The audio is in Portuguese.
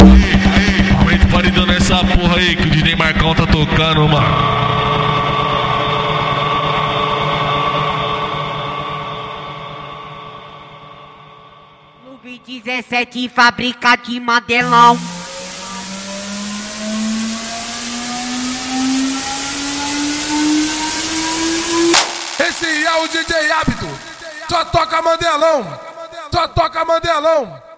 Aumenta o paredão nessa porra aí que o DJ Marcão tá tocando, mano. No 17 fábrica de Mandelão. Esse é o DJ Hábito, só toca Mandelão, só toca Mandelão.